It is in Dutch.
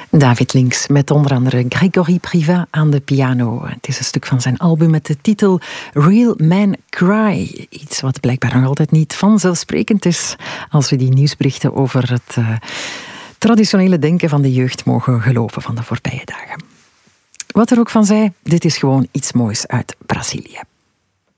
David Links met onder andere Grégory Privat aan de piano. Het is een stuk van zijn album met de titel Real Men Cry. Iets wat blijkbaar nog altijd niet vanzelfsprekend is als we die nieuwsberichten over het traditionele denken van de jeugd mogen geloven van de voorbije dagen. Wat er ook van zij, dit is gewoon iets moois uit Brazilië.